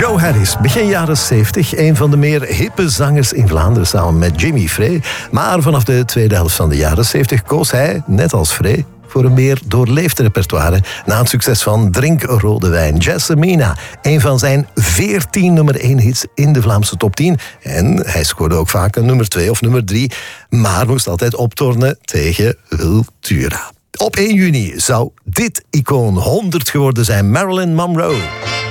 Joe Harris, begin jaren 70, een van de meer hippe zangers in Vlaanderen samen met Jimmy Frey. Maar vanaf de tweede helft van de jaren 70 koos hij, net als Frey, voor een meer doorleefd repertoire na het succes van Drink Rode Wijn. Jessamina, een van zijn 14 nummer 1 hits in de Vlaamse top 10. En hij scoorde ook vaak een nummer 2 of nummer 3, maar moest altijd optornen tegen Wiltura. Op 1 juni zou dit icoon 100 geworden zijn, Marilyn Monroe.